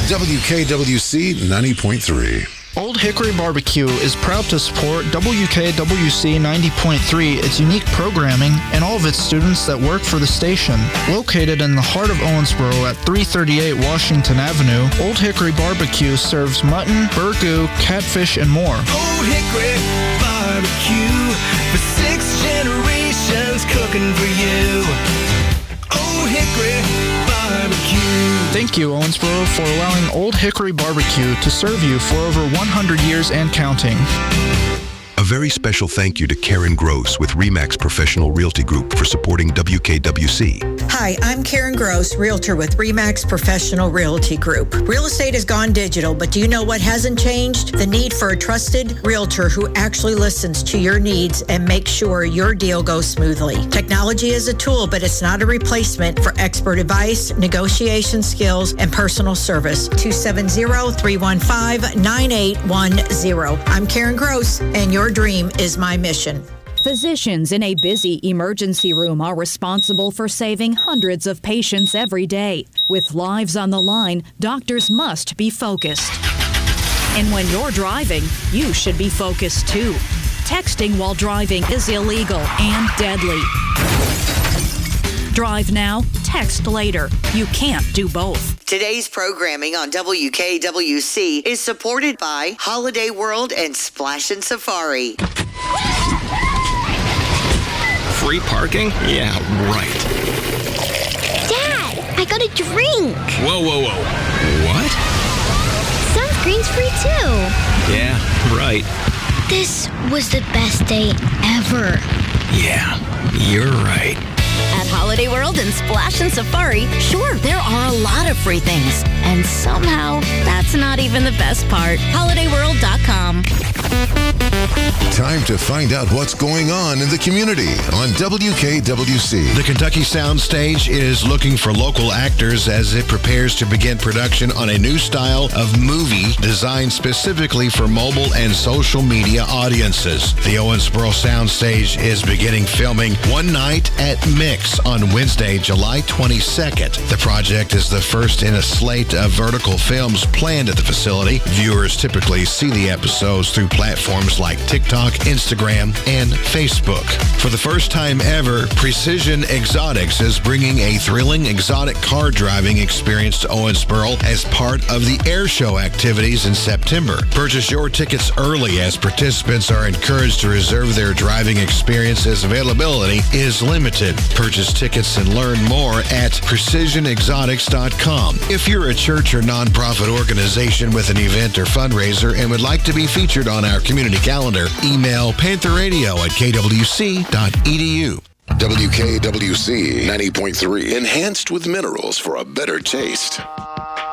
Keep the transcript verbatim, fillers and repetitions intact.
W K W C ninety point three. Old Hickory Barbecue is proud to support W K W C ninety point three, its unique programming, and all of its students that work for the station. Located in the heart of Owensboro at three thirty-eight Washington Avenue, Old Hickory Barbecue serves mutton, burgoo, catfish, and more. Old Hickory Barbecue, for six generations cooking for you. Old Hickory Barbecue. Thank you, Owensboro, for allowing Old Hickory Barbecue to serve you for over one hundred years and counting. A very special thank you to Karen Gross with RE/MAX Professional Realty Group for supporting W K W C. Hi, I'm Karen Gross, Realtor with RE/MAX Professional Realty Group. Real estate has gone digital, but do you know what hasn't changed? The need for a trusted realtor who actually listens to your needs and makes sure your deal goes smoothly. Technology is a tool, but it's not a replacement for expert advice, negotiation skills, and personal service. two seven zero, three one five, nine eight one zero. I'm Karen Gross, and your dream is my mission. Physicians in a busy emergency room are responsible for saving hundreds of patients every day. With lives on the line, doctors must be focused. And when you're driving, you should be focused too. Texting while driving is illegal and deadly. Drive now, text later. You can't do both. Today's programming on W K W C is supported by Holiday World and Splash and Safari. Free parking? Yeah, right. Dad, I got a drink. Whoa, whoa, whoa. What? Sunscreen's free too. Yeah, right. This was the best day ever. Yeah, you're right. At Holiday World and Splash and Safari, sure, there are a lot of free things. And somehow, that's not even the best part. holiday world dot com. Time to find out what's going on in the community on W K W C. The Kentucky Soundstage is looking for local actors as it prepares to begin production on a new style of movie designed specifically for mobile and social media audiences. The Owensboro Soundstage is beginning filming one night at Mix on Wednesday, July twenty-second. The project is the first in a slate of vertical films planned at the facility. Viewers typically see the episodes through platforms like TikTok, Instagram, and Facebook. For the first time ever, Precision Exotics is bringing a thrilling exotic car driving experience to Owensboro as part of the air show activities in September. Purchase your tickets early as participants are encouraged to reserve their driving experience as availability is limited. Purchase tickets and learn more at precision exotics dot com. If you're a church or nonprofit organization with an event or fundraiser and would like to be featured on our community calendar, email panther radio at k w c dot e d u. W K W C ninety point three. Enhanced with minerals for a better taste.